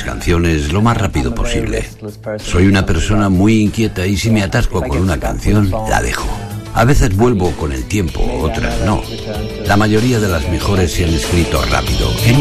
mis canciones lo más rápido posible. Soy una persona muy inquieta y si me atasco con una canción, la dejo. A veces vuelvo con el tiempo, otras no. La mayoría de las mejores se han escrito rápido, en